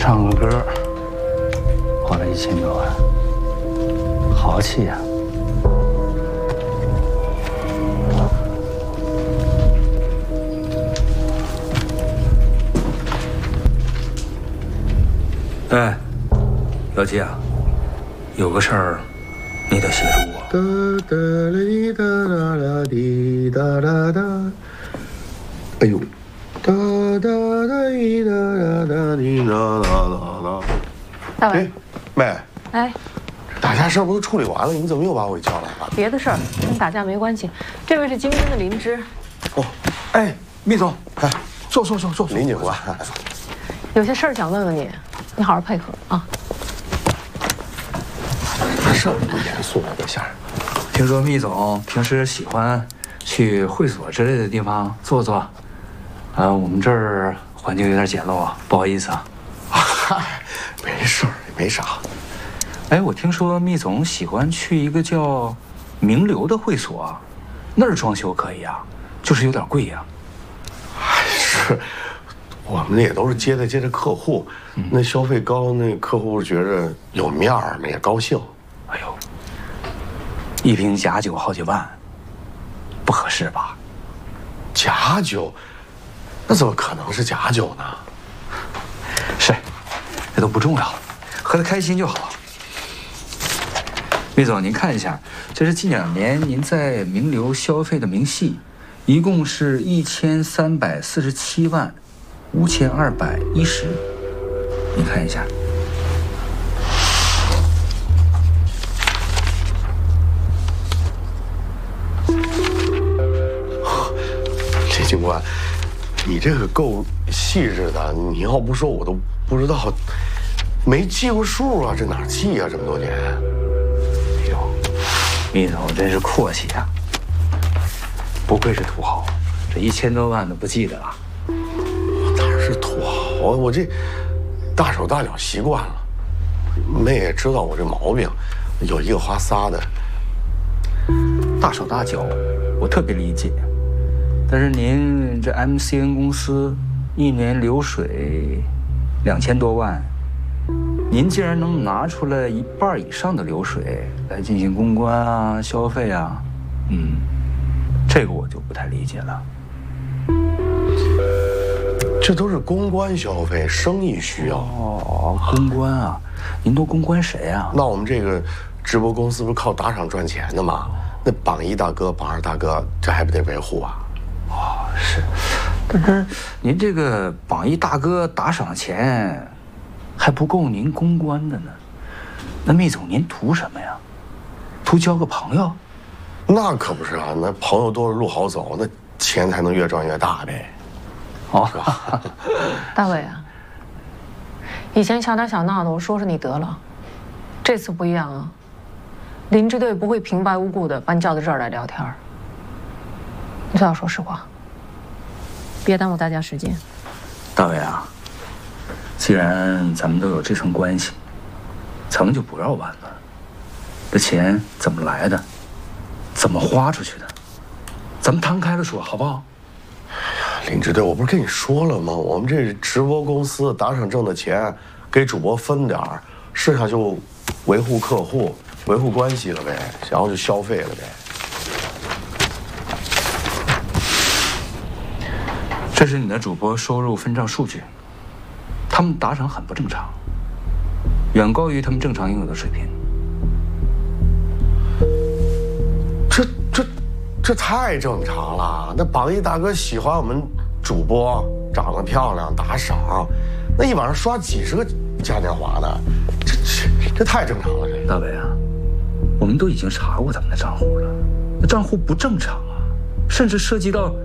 唱个歌，花了1000多万，豪气呀！哎，老季啊，有个事儿，你得协助我。 哒哒哩哒啦啦滴哒啦哒，哎呦，哒哒哒哩哒啦哒滴哒啦啦啦。 大伟， 妹， 哎， 打架事儿不都处理完了？你怎么又把我给叫来了？ 别的事儿跟打架没关系。这位是京东的林芝。 哦， 哎，密总， 哎， 坐。 林警官， 有些事儿想问问你，你好好配合啊。 事儿不严肃啊，这下。 听说密总平时喜欢去会所之类的地方坐坐，我们这儿环境有点简陋啊，不好意思啊。 嗨，没事儿，没啥。 哎，我听说密总喜欢去一个叫名流的会所，那儿装修可以啊，就是有点贵呀。 是，我们也都是接待客户，那消费高，那客户觉着有面儿，那也高兴。 哎呦，一瓶假酒好几万，不合适吧？ 假酒，那怎么可能是假酒呢？ 是，这都不重要，喝得开心就好。密总，您看一下，这是近2年您在名流消费的明细，一共是1347万5210，您看一下。 李警官，你这个够细致的，你要不说我都不知道，没记过数啊，这哪记啊？这么多年。 哎呦，密总真是阔气啊！不愧是土豪，这1000多万都不记得了。 我哪是土豪啊？我这大手大脚习惯了，妹也知道我这毛病，有一个花仨的。 大手大脚，我特别理解。但是您这 MCN 公司1年流水2000多万，您竟然能拿出来1半以上的流水来进行公关啊、消费啊，这个我就不太理解了。 这都是公关消费，生意需要。 哦，公关啊，您都公关谁啊？ 那我们这个直播公司不是靠打赏赚钱的吗？那榜1大哥、榜2大哥，这还不得维护啊？ 哦，是，但是您这个榜1大哥打赏钱还不够您公关的呢。那密总您图什么呀？图交个朋友？ 那可不是啊，那朋友多了路好走，那钱才能越赚越大呗。 哦， 大伟啊，以前小打小闹的，我说说你得了，这次不一样啊。林支队不会平白无故的把你叫到这儿来聊天，你最好说实话，别耽误大家时间。 大伟啊，既然咱们都有这层关系，咱们就不要玩了。这钱怎么来的，怎么花出去的，咱们摊开了说，好不好？ 林支队，我不是跟你说了吗？我们这直播公司打赏挣的钱，给主播分点儿，剩下就维护客户、维护关系了呗，然后就消费了呗。 这是你的主播收入分账数据，他们打赏很不正常，远高于他们正常应有的水平。 这太正常了。那榜1大哥喜欢我们主播，长得漂亮，打赏，那一晚上刷几十个嘉年华呢，这太正常了。这大伟啊，我们都已经查过咱们的账户了，那账户不正常啊，甚至涉及到